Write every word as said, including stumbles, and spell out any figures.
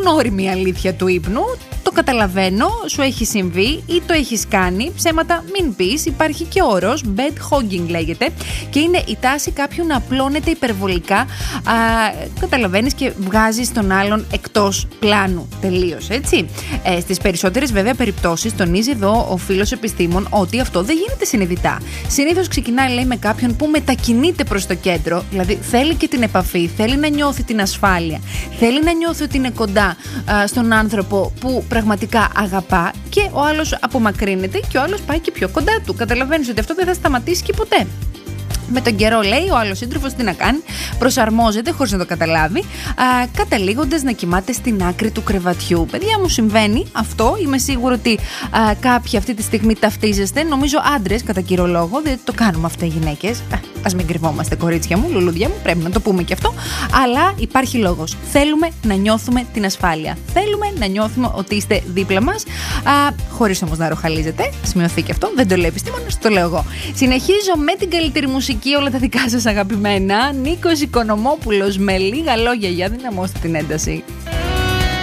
γνώριμη η αλήθεια του ύπνου. Το καταλαβαίνω, σου έχει συμβεί ή το έχεις κάνει. Ψέματα μην πεις. Υπάρχει και όρος, bed hogging λέγεται, και είναι η τάση κάποιου να απλώνεται υπερβολικά. Α, καταλαβαίνεις, και βγάζεις τον άλλον εκτός πλάνου. Τελείως, έτσι. Ε, στις περισσότερες βέβαια περιπτώσεις τονίζει εδώ ο φίλος επιστήμον ότι αυτό δεν γίνεται συνειδητά. Συνήθως ξεκινάει, λέει, με κάποιον που μετακινείται προς το κέντρο, δηλαδή θέλει και την επαφή, θέλει να νιώθει την ασφάλεια, θέλει να νιώθει ότι είναι κοντά α, στον άνθρωπο που πραγματικά αγαπά, και ο άλλος απομακρύνεται και ο άλλος πάει και πιο κοντά του. Καταλαβαίνεις ότι αυτό δεν θα σταματήσει και ποτέ. Με τον καιρό, λέει, ο άλλος σύντροφος τι να κάνει, προσαρμόζεται χωρίς να το καταλάβει, καταλήγοντας να κοιμάται στην άκρη του κρεβατιού. Παιδιά, μου συμβαίνει αυτό. Είμαι σίγουρη ότι α, κάποιοι αυτή τη στιγμή ταυτίζεστε. Νομίζω άντρες κατά κύριο λόγο, δεν το κάνουμε αυτό οι γυναίκες. Ας μην κρυβόμαστε, κορίτσια μου, λουλούδια μου, πρέπει να το πούμε και αυτό. Αλλά υπάρχει λόγος. Θέλουμε να νιώθουμε την ασφάλεια. Θέλουμε να νιώθουμε ότι είστε δίπλα μας, χωρίς όμως να ροχαλίζετε. Σημειωθεί και αυτό. Δεν το λέει επιστήμονας, το λέω εγώ. Συνεχίζω με την καλύτερη μουσική, όλα τα δικά σας αγαπημένα. Νίκος Οικονομόπουλος, με λίγα λόγια, για δυναμώστε την ένταση.